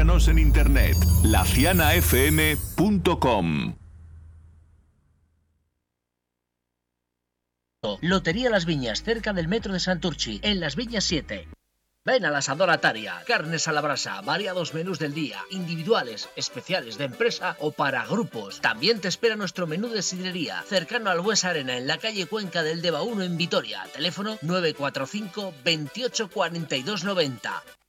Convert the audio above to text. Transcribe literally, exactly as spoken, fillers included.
Síganos en internet, la ciana f m punto com. Lotería Las Viñas, cerca del metro de Santurchi, en Las Viñas siete. Ven al asador Ataria, carnes a la brasa, variados menús del día, individuales, especiales de empresa o para grupos. También te espera nuestro menú de sidrería, cercano al Buesa Arena, en la calle Cuenca del Deva uno en Vitoria. Teléfono nueve cuatro cinco, veintiocho, cuarenta y dos noventa.